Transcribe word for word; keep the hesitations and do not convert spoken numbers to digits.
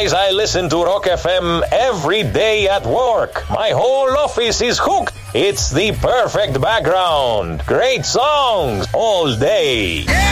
guys, I listen to Rock F M every day at work. My whole office is hooked. It's the perfect background. Great songs all day.